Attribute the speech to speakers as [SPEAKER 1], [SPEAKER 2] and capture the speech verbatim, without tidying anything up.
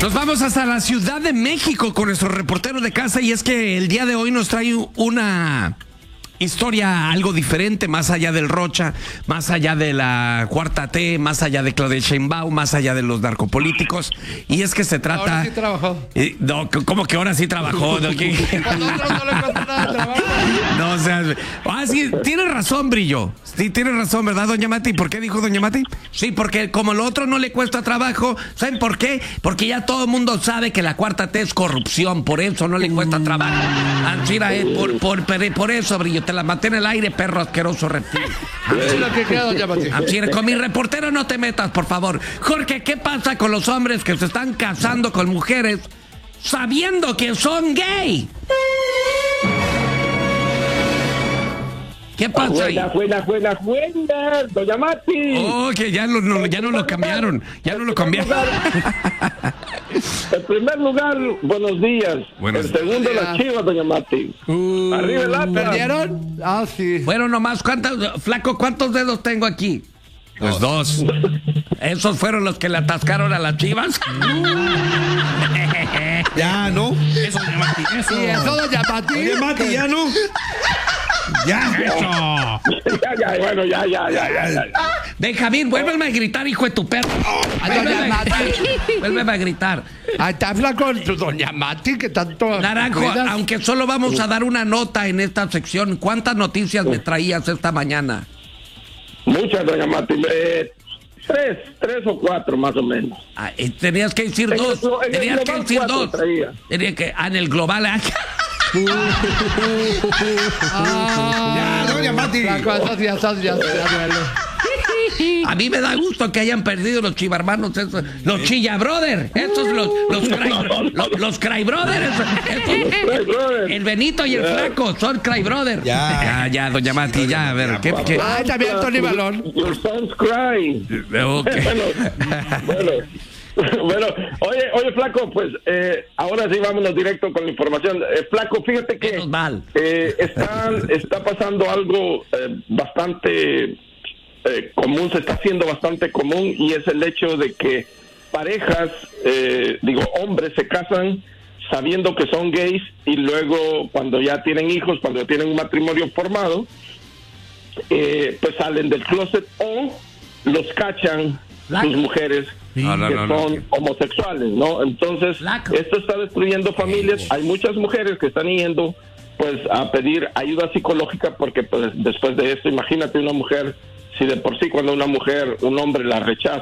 [SPEAKER 1] Nos vamos hasta la Ciudad de México con nuestro reportero de casa, y es que el día de hoy nos trae una historia algo diferente, más allá del Rocha, más allá de la Cuarta T, más allá de Claudia Sheinbaum, más allá de los narcopolíticos, y es que se trata...
[SPEAKER 2] Ahora sí trabajó.
[SPEAKER 1] Eh, no, ¿cómo que ahora sí trabajó? ¿No? ¿Qué?
[SPEAKER 2] Nosotros no le cuesta nada de trabajo.
[SPEAKER 1] No, o sea, ah, sí, tiene razón, Brillo. Sí, tiene razón, ¿verdad, doña Mati? ¿Por qué dijo doña Mati? Sí, porque como lo otro no le cuesta trabajo, ¿saben por qué? Porque ya todo el mundo sabe que la Cuarta T es corrupción, por eso no le cuesta trabajo. Anchira, eh, por, por, por, por eso, Brillo, te la maté en el aire, perro asqueroso reptil.
[SPEAKER 2] Es lo que queda, doña Mati.
[SPEAKER 1] Anchira, con mi reportero no te metas, por favor. Jorge, ¿qué pasa con los hombres que se están casando con mujeres sabiendo que son gay? ¿Qué pasa ahí?
[SPEAKER 3] Buenas, buenas, buenas, buenas, doña Mati.
[SPEAKER 1] Oh, que ya, lo, no, ya no lo cambiaron. Ya no lo cambiaron.
[SPEAKER 3] En primer lugar, buenos días.
[SPEAKER 1] Buenos
[SPEAKER 3] en segundo,
[SPEAKER 2] días.
[SPEAKER 3] las Chivas, doña Mati.
[SPEAKER 1] Uh,
[SPEAKER 3] Arriba el Atlas.
[SPEAKER 2] ¿Perdieron? Ah, sí.
[SPEAKER 1] Bueno, nomás, ¿cuántos, flaco, cuántos dedos tengo aquí? Pues dos. ¿Esos fueron los que le atascaron a las Chivas?
[SPEAKER 4] Ya, ¿no?
[SPEAKER 1] Eso, doña Mati, eso.
[SPEAKER 2] Y eso, doña Mati.
[SPEAKER 4] Oye, Mati, ya, ¿no? Ya.
[SPEAKER 1] Eso.
[SPEAKER 3] Ya, ya, bueno, ya, ya, ya, ya, ya.
[SPEAKER 1] Benjamín, vuélveme a gritar, hijo de tu perro.
[SPEAKER 2] Ay, doña
[SPEAKER 1] Vuélveme,
[SPEAKER 2] Mati.
[SPEAKER 1] vuélveme a gritar.
[SPEAKER 2] Ahí está flaco, doña Mati, que tanto.
[SPEAKER 1] Naranjo,
[SPEAKER 2] cuidas.
[SPEAKER 1] aunque solo vamos a dar una nota en esta sección, ¿cuántas noticias me traías esta mañana?
[SPEAKER 3] Muchas, doña Mati. Eh, tres, tres o cuatro, más o menos.
[SPEAKER 1] Ah, eh, tenías que decir
[SPEAKER 3] En
[SPEAKER 1] dos.
[SPEAKER 3] el glo- en el
[SPEAKER 1] Tenías que
[SPEAKER 3] global
[SPEAKER 1] decir
[SPEAKER 3] cuatro
[SPEAKER 1] dos.
[SPEAKER 3] traía.
[SPEAKER 1] Tenía que, ah, en el global. ah.
[SPEAKER 2] Ah,
[SPEAKER 4] Ya, doña Mati.
[SPEAKER 2] Flaco, eso sí, eso sí, ya se duele.
[SPEAKER 1] A mí me da gusto que hayan perdido los chivarmanos, esos, los Chilla Brother, estos los los Cry, los, los Cry Brother, esos, estos,
[SPEAKER 3] Hey, brother.
[SPEAKER 1] el Benito y el Flaco son Cry Brother.
[SPEAKER 4] Ya.
[SPEAKER 1] ya, ya, doña Mati, ya, a ver, ¿qué? qué?
[SPEAKER 2] Ay, también Tony Balón.
[SPEAKER 3] Your sons cry.
[SPEAKER 1] Ok.
[SPEAKER 3] Bueno, bueno. Bueno, oye, oye, Flaco, pues eh, ahora sí vámonos directo con la información. Eh, Flaco, fíjate que
[SPEAKER 1] Menos mal.
[SPEAKER 3] eh, está, está pasando algo eh, bastante eh, común, se está haciendo bastante común, y es el hecho de que parejas, eh, digo, hombres se casan sabiendo que son gays, y luego cuando ya tienen hijos, cuando ya tienen un matrimonio formado, eh, pues salen del closet o los cachan
[SPEAKER 1] Flaco.
[SPEAKER 3] sus mujeres
[SPEAKER 1] No, no,
[SPEAKER 3] que
[SPEAKER 1] no, no.
[SPEAKER 3] son homosexuales, ¿no? Entonces,
[SPEAKER 1] Flaco.
[SPEAKER 3] esto está destruyendo familias. Hay muchas mujeres que están yendo pues a pedir ayuda psicológica, porque pues después de esto, imagínate una mujer, si de por sí cuando una mujer, un hombre la rechaza,